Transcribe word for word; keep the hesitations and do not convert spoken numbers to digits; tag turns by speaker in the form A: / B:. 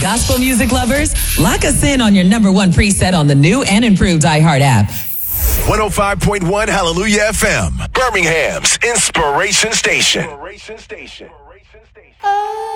A: Gospel music lovers, lock us in on your number one preset on the new and improved iHeart app.
B: one oh five point one Hallelujah F M, Birmingham's Inspiration Station. Inspiration Station.
C: Oh.